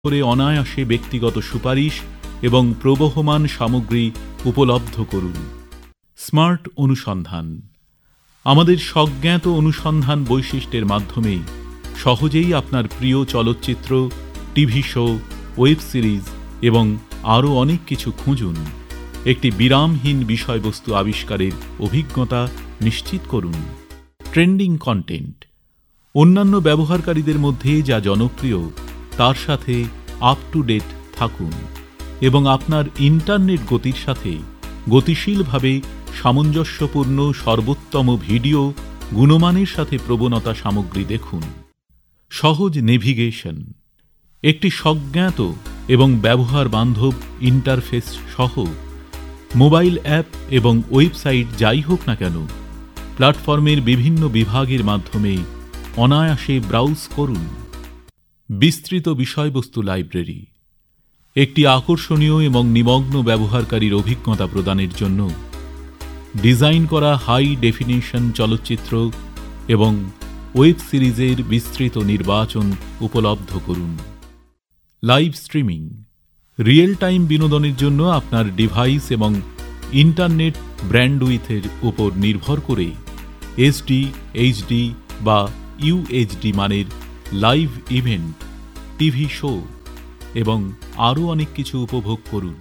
করে অনায়াসে ব্যক্তিগত সুপারিশ এবং প্রবহমান সামগ্রী উপলব্ধ করুন। স্মার্ট অনুসন্ধান। আমাদের স্বজ্ঞাত অনুসন্ধান বৈশিষ্ট্যের মাধ্যমে সহজেই আপনার প্রিয় চলচ্চিত্র, টিভি শো, ওয়েব সিরিজ এবং আরও অনেক কিছু খুঁজুন। একটি বিরামহীন বিষয়বস্তু আবিষ্কারের অভিজ্ঞতা নিশ্চিত করুন। Trending content. অন্যান্য ব্যবহারকারীদের মধ্যে যা জনপ্রিয় তার সাথে আপ টু ডেট থাকুন এবং আপনার ইন্টারনেট গতির সাথে গতিশীলভাবে সামঞ্জস্যপূর্ণ সর্বোত্তম ভিডিও গুণমানের সাথে প্রবণতা সামগ্রী দেখুন। সহজ নেভিগেশন। একটি স্বজ্ঞাত এবং ব্যবহার বান্ধব ইন্টারফেস সহ মোবাইল অ্যাপ এবং ওয়েবসাইট যাই হোক না কেন, প্ল্যাটফর্মের বিভিন্ন বিভাগের মাধ্যমে অনায়াসে ব্রাউজ করুন। বিস্তৃত বিষয়বস্তু লাইব্রেরি। একটি আকর্ষণীয় এবং নিমগ্ন ব্যবহারকারীর অভিজ্ঞতা প্রদানের জন্য ডিজাইন করা হাই ডেফিনিশন চলচ্চিত্র এবং ওয়েব সিরিজের বিস্তৃত নির্বাচন উপলব্ধ করুন। Live streaming. রিয়েল টাইম বিনোদনের জন্য আপনার ডিভাইস এবং ইন্টারনেট ব্র্যান্ডউইথের উপর নির্ভর করে এসডি, এইচডি বা ইউএইচডি মানের লাইভ ইভেন্ট, টিভি শো এবং আরও অনেক কিছু উপভোগ করুন।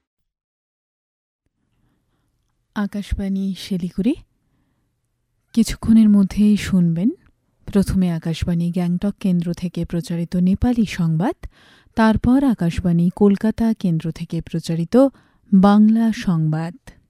আকাশবাণী শিলিগুড়ি। কিছুক্ষণের মধ্যেই শুনবেন প্রথমে আকাশবাণী গ্যাংটক কেন্দ্র থেকে প্রচারিত নেপালি সংবাদ, তারপর আকাশবাণী কলকাতা কেন্দ্র থেকে প্রচারিত বাংলা সংবাদ।